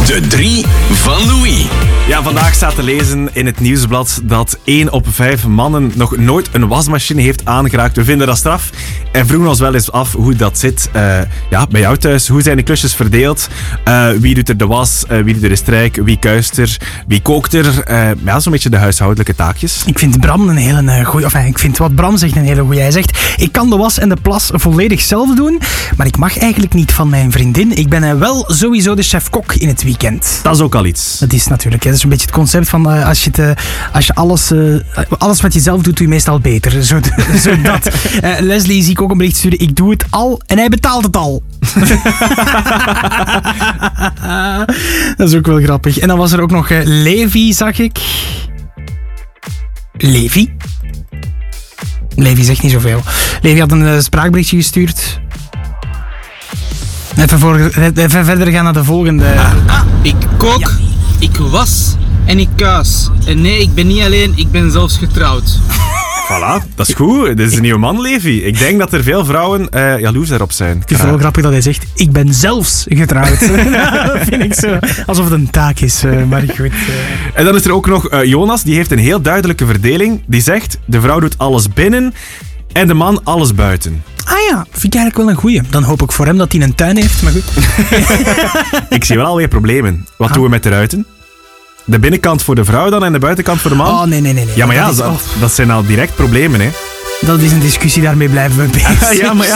De 3 van Louis. Ja, vandaag staat te lezen in het nieuwsblad dat 1 op 5 mannen nog nooit een wasmachine heeft aangeraakt. We vinden dat straf en vroegen ons wel eens af hoe dat zit bij jou thuis. Hoe zijn de klusjes verdeeld? Wie doet er de was? Wie doet er de strijk? Wie kuist er? Wie kookt er? Zo'n beetje de huishoudelijke taakjes. Ik vind Bram een hele goeie... ik vind wat Bram zegt een hele goeie. Hij zegt, ik kan de was en de plas volledig zelf doen, maar ik mag eigenlijk niet van mijn vriendin. Ik ben wel sowieso de chef-kok in het weekend. Dat is ook al iets. Dat is natuurlijk, dat is een beetje het concept van als je alles wat je zelf doet, doe je meestal beter. Zo dat. Leslie zie ik ook een bericht sturen. Ik doe het al en hij betaalt het al. Dat is ook wel grappig. En dan was er ook nog Levi, zag ik. Levi zegt niet zoveel. Levi had een spraakberichtje gestuurd. Even verder gaan naar de volgende. Ik kook, ik was en ik kuis. En nee, ik ben niet alleen, ik ben zelfs getrouwd. Voilà, dat is goed. Dit is een nieuwe man, Levi. Ik denk dat er veel vrouwen jaloers daarop zijn. Het is wel grappig dat hij zegt, ik ben zelfs getrouwd. Dat vind ik zo, alsof het een taak is, maar goed. En dan is er ook nog Jonas, die heeft een heel duidelijke verdeling. Die zegt, de vrouw doet alles binnen en de man alles buiten. Ah ja, vind ik eigenlijk wel een goeie. Dan hoop ik voor hem dat hij een tuin heeft, maar goed. Ik zie wel alweer problemen. Wat doen we met de ruiten? De binnenkant voor de vrouw dan en de buitenkant voor de man? Oh, nee. Ja, maar dat zijn al direct problemen, hè. Dat is een discussie, daarmee blijven we bezig. Ja, maar ja.